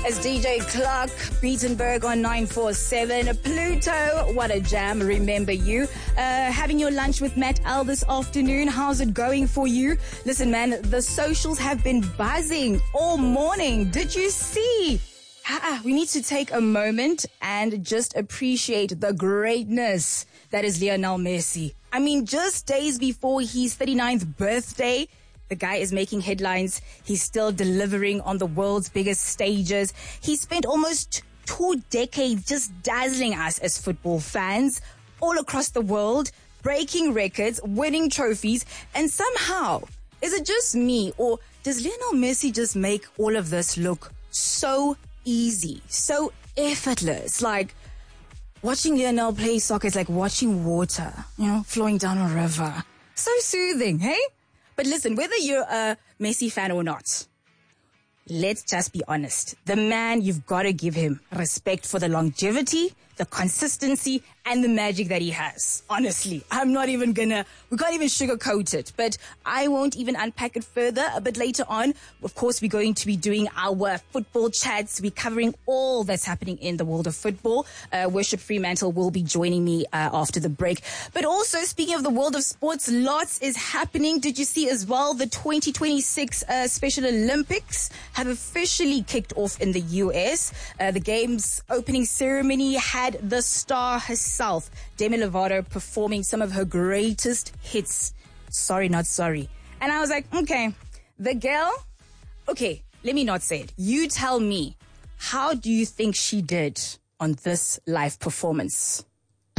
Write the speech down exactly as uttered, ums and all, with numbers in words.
As D J Clark, Beatenberg on nine four seven. Pluto, what a jam, remember you. Uh, having your lunch with Matt L this afternoon. How's it going for you? Listen, man, the socials have been buzzing all morning. Did you see? Ah, we need to take a moment and just appreciate the greatness that is Lionel Messi. I mean, just days before his thirty-ninth birthday, the guy is making headlines. He's still delivering on the world's biggest stages. He spent almost two decades just dazzling us as football fans all across the world, breaking records, winning trophies, and somehow, is it just me, or does Lionel Messi just make all of this look so easy, so effortless? Like, watching Lionel play soccer is like watching water, you know, flowing down a river. So soothing, hey? But listen, whether you're a Messi fan or not, let's just be honest. The man, you've got to give him respect for the longevity, the consistency, and the magic that he has. Honestly, I'm not even gonna, we can't even sugarcoat it, but I won't even unpack it further a bit later on. Of course, we're going to be doing our football chats. We're covering all that's happening in the world of football. Uh, Worship Fremantle will be joining me uh, after the break. But also, speaking of the world of sports, lots is happening. Did you see as well the twenty twenty-six uh, Special Olympics have officially kicked off in the U S. Uh, the game's opening ceremony had the star herself, Demi Lovato, performing some of her greatest hits. Sorry, not sorry. And I was like, okay, the girl, okay, let me not say it. You tell me, how do you think she did on this live performance?